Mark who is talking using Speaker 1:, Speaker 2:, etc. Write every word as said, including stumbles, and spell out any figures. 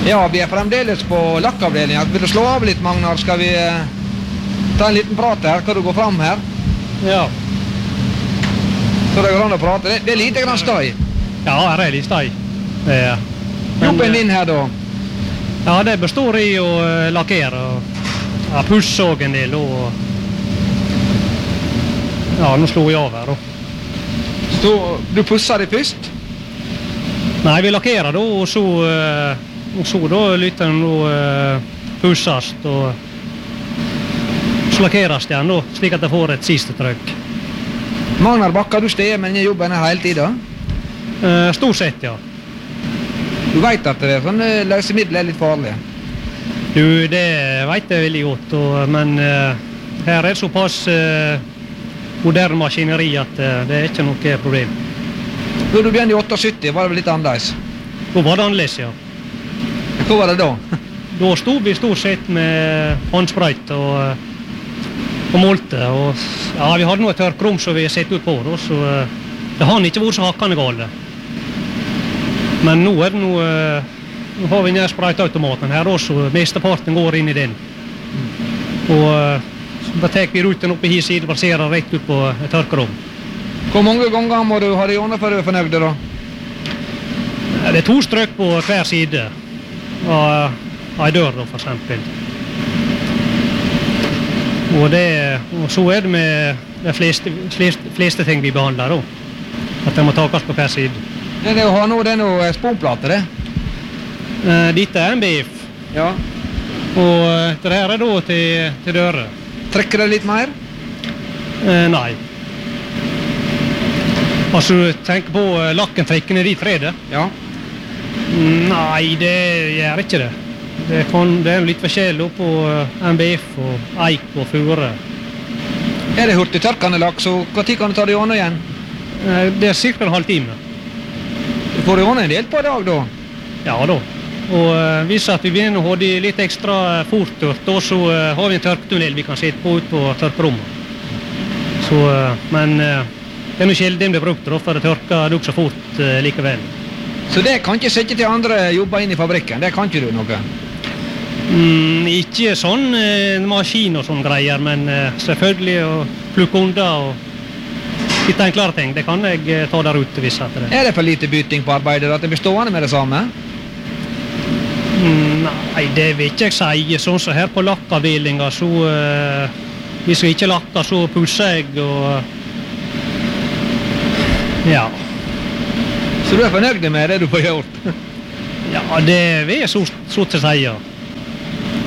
Speaker 1: Ja, vi er fremdeles på lakkavdelingen. Vil du slå av litt, Magnar? Skal vi eh, ta en liten prat her? Kan du gå fram her?
Speaker 2: Ja.
Speaker 1: Så det går an å prate. Det, det er lite grann støy.
Speaker 2: Ja, her er litt støy. Det er.
Speaker 1: Jobben din her da?
Speaker 2: Ja, det består i å uh, lakkere og ja, pusse og en del. Og, ja, nå slår jeg av her. Og.
Speaker 1: Så du pusser det først?
Speaker 2: Nei, vi lakkerer da, og så, uh, og så da lytter den da uh, pusses, og så lakkeres det igjen da, slik at det får et siste trykk.
Speaker 1: Magnar Bakker, du steder med denne jobben her hele tiden?
Speaker 2: Uh, stort sett, ja.
Speaker 1: Du vet at det er sånn løsemiddel er litt farlige?
Speaker 2: Du, det vet jeg veldig godt, og, men uh, her er det såpass uh, moderne maskineri at uh, det er ikke noe problem.
Speaker 1: Da du begynte i syttiåtte, var det vel litt annerledes?
Speaker 2: Da var det annerledes, ja.
Speaker 1: Hva var det da?
Speaker 2: Da stod vi stort sett med håndsprøyt og, og målte, og ja, vi hadde noe tørkrom som vi sett ut på, da, så uh, det har ikke vært så hakkende galt. Men nå er det noe, nå har vi nær sprøyteautomaten her også, mesteparten går inn i den. Og da tar vi ruten opp i hi side, baserer rett ut på et tørkerom.
Speaker 1: Hvor mange ganger må du ha det gjennom for å være fornøyd da?
Speaker 2: Det er to strøk på hver side av en dør da, for eksempel. Og, det, og så er det med de fleste, fleste, fleste ting vi behandler da, at det må takes på hver side.
Speaker 1: Det er å ha noe, det er noe sponplater, det?
Speaker 2: Uh, dette er en B F.
Speaker 1: Ja.
Speaker 2: Og det her er da til, til dører.
Speaker 1: Trekker det litt mer?
Speaker 2: Uh, nei. Altså, du tenker på uh, lakkentrekkene de tre det?
Speaker 1: Ja.
Speaker 2: Nei, det gjør ikke det. Det, kan, det er litt forskjellig på uh, M B F og eik og fure.
Speaker 1: Er det hurtig tørkende lakk, så hva tid kan du ta det gjennom igjen?
Speaker 2: Uh, det er cirka en halv time.
Speaker 1: Du får det gjennom en del på i dag da?
Speaker 2: Ja da. Og uh, hvis at vi begynner å ha det litt ekstra uh, fort tørt, da så uh, har vi en tørketunnel vi kan sitte på ut på tørkerommet. Så, uh, men uh, det er noe sjelden det blir brukt, da, for det tørker det også fort uh, likevel.
Speaker 1: Så det kan ikke sette til andre jobber inn i fabrikken, det kan ikke du noe?
Speaker 2: Mm, ikke sånn uh, maskin og sånn greier, men uh, selvfølgelig å plukke unna og litt enklere ting, det kan jeg uh, ta der ute hvis at det.
Speaker 1: Er det for lite byting på arbeidet at det blir stående med det samme?
Speaker 2: Mm, nei, det vil ikke jeg si. Sånn som her på lakkavdelingen, så uh, hvis vi ikke lakker, så pusser jeg og ja.
Speaker 1: Så du er fornøyd med det du får gjort?
Speaker 2: Ja, det vil jeg så, så til å si, ja.